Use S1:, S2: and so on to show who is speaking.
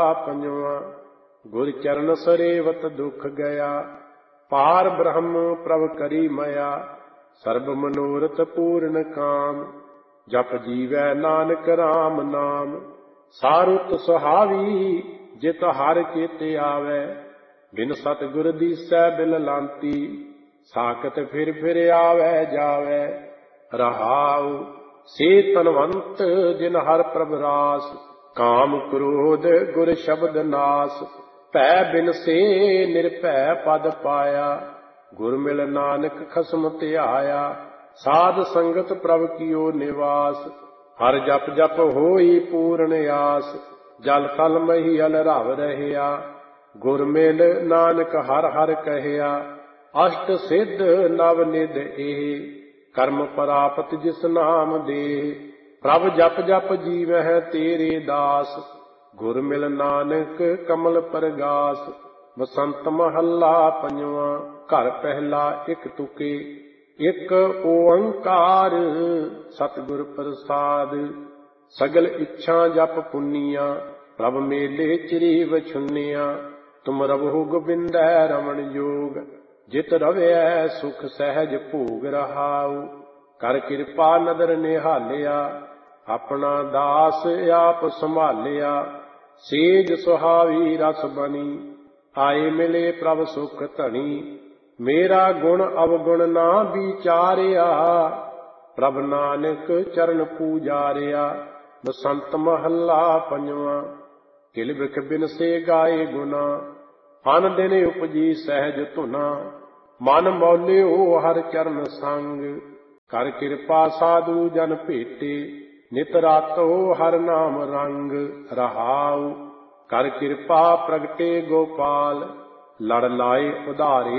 S1: ਪੰਜਵਾਂ। ਗੁਰ ਚਰਨ ਸਰੇਵਤ ਦੁਖ ਗਿਆ, ਪਾਰ ਬ੍ਰਹਮ ਪ੍ਰਭ ਕਰੀ ਮਇਆ। ਸਰਬ ਮਨੋਰਥ ਪੂਰਨ ਕਾਮ, ਜਪ ਜੀਵੈ ਨਾਨਕ ਰਾਮ ਨਾਮ। ਸਾਰੁਤ ਸੁਹਾਵੀ ਜਿਤ ਹਰ ਚੇਤੇ ਆਵੈ, ਬਿਨ ਸਤਿਗੁਰ ਦੀਸੈ ਬਿਲ ਲਾਂਤੀ। ਸਾਖਤ ਫਿਰ ਫਿਰ ਆਵੈ ਜਾਵੈ, ਰਹਾਉ ਸੇ ਤਨਵੰਤ ਜਿਨ ਹਰ ਪ੍ਰਭ ਰਾਸ। ਕਾਮ ਕ੍ਰੋਧ ਗੁਰ ਸ਼ਬਦ ਨਾਸ, ਭੈ ਬਿਨ ਸੇ ਨਿਰਭੈ ਪਦ ਪਾਇਆ। ਗੁਰ ਮਿਲ ਨਾਨਕ ਖਸਮ ਧਿਆਇਆ, ਸਾਧ ਸੰਗਤ ਪ੍ਰਭ ਕੀਓ ਨਿਵਾਸ। ਹਰ ਜਪ ਜਪ ਹੋਈ ਪੂਰਨ ਆਸ, ਜਲ ਥਲ ਮਹੀਅਲ ਰਵ ਰਹਿਆ। ਗੁਰ ਮਿਲ ਨਾਨਕ ਹਰ ਹਰ ਕਹਿਆ, ਅਸ਼ਟ ਸਿੱਧ ਨਵ ਨਿਧ ਇਹ। ਕਰਮ ਪ੍ਰਾਪਤ ਜਿਸ ਨਾਮ ਦੇ, ਪ੍ਰਭ ਜਪ ਜਪ ਜੀਵਹਿ ਤੇਰੇ ਦਾਸ। ਗੁਰ ਮਿਲ ਨਾਨਕ ਕਮਲ ਪਰਗਾਸ। ਬਸੰਤ ਮਹੱਲਾ ਪੰਜਵਾਂ। ਘਰ ਪਹਿਲਾ ਇਕ ਤੁਕੇ, ਇਕ ਓੰਕਾਰ ਸਤਿਗੁਰ ਪ੍ਰਸਾਦ। ਸਗਲ ਇੱਛਾ ਜਪ ਪੁੰਨੀਆਂ, ਪ੍ਰਭ ਮੇਲੇ ਚਿਰੀ ਵਛੁੰਨੀਆਂ। ਤੁਮ ਰਵਹੁ ਗੋਬਿੰਦੈ ਰਮਣ ਜੋਗ, ਜਿਤ ਰਵਿਐ ਸੁਖ ਸਹਿਜ ਭੋਗ ਰਹਾਉ। ਕਰ ਕਿਰਪਾ ਨਦਰ ਨਿਹਾਲਿਆ, ਆਪਣਾ ਦਾਸ ਆਪ ਸੰਭਾਲਿਆ। ਸੇਜ ਸੁਹਾਵੀ ਰਸ ਬਣੀ, ਆਏ ਮਿਲੇ ਪ੍ਰਭ ਸੁਖ ਧਣੀ। ਮੇਰਾ ਗੁਣ ਅਵਗੁਣ ਨਾ ਵਿਚਾਰਿਆ, ਪ੍ਰਭ ਨਾਨਕ ਚਰਨ ਪੂਜਾਰਿਆ। ਬਸੰਤ ਮਹੱਲਾ ਪੰਜਵਾਂ। ਕਿਲ ਬਿਖ ਬਿਨ ਸੇ ਗਾਏ ਗੁਨਾ, ਅਨ ਦਿਨ ਉਪਜੀ ਸਹਿਜ ਧੁਨਾ। ਮਨ ਮੌਲਿਓ ਹਰ ਚਰਨ ਸੰਗ, ਕਰ ਕਿਰਪਾ ਸਾਧੂ ਜਨ ਭੇਟੇ। ਨਿਤ ਰਾਤੋ ਹਰ ਨਾਮ ਰੰਗ, ਰਹਾਉ ਕਰ ਕਿਰਪਾ ਪ੍ਰਗਟੇ ਗੋਪਾਲ। ਲੜ ਲਾਏ ਉਧਾਰੇ